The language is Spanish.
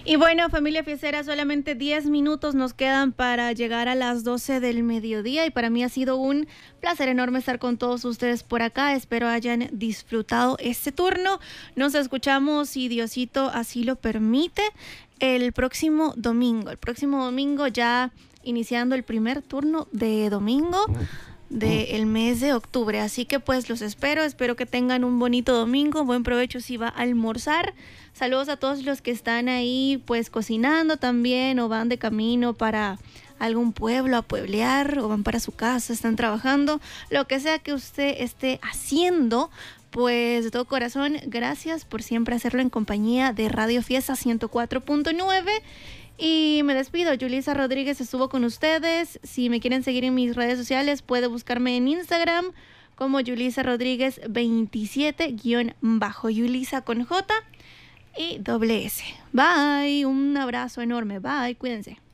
Y bueno, familia fiestera, solamente 10 minutos nos quedan para llegar a las 12 del mediodía y para mí ha sido un placer enorme estar con todos ustedes por acá. Espero hayan disfrutado este turno. Nos escuchamos, si Diosito así lo permite, el próximo domingo. El próximo domingo ya iniciando el primer turno de domingo del mes de octubre. Así que pues los espero que tengan un bonito domingo, buen provecho si va a almorzar. Saludos a todos los que están ahí pues cocinando también o van de camino para algún pueblo a pueblear o van para su casa, están trabajando, lo que sea que usted esté haciendo. Pues de todo corazón, gracias por siempre hacerlo en compañía de Radio Fiesta 104.9. Y me despido, Yulisa Rodríguez estuvo con ustedes. Si me quieren seguir en mis redes sociales, puede buscarme en Instagram como Yulisa Rodríguez 27-bajo, Yulisa con J y doble S. Bye, un abrazo enorme, bye, cuídense.